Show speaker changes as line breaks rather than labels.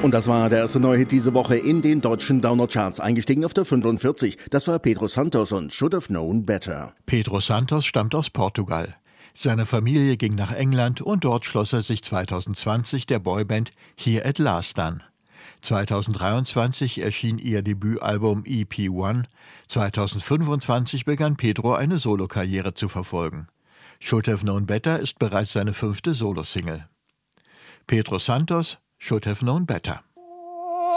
Und das war der erste Neuhit diese Woche in den deutschen Download-Charts. Eingestiegen auf der 45. Das war Pedro Santos und Should Have Known Better.
Pedro Santos stammt aus Portugal. Seine Familie ging nach England und dort schloss er sich 2020 der Boyband Here at Last an. 2023 erschien ihr Debütalbum EP1. 2025 begann Pedro eine Solokarriere zu verfolgen. Should Have Known Better ist bereits seine 5. Solosingle. Pedro Santos, Should Have Known Better.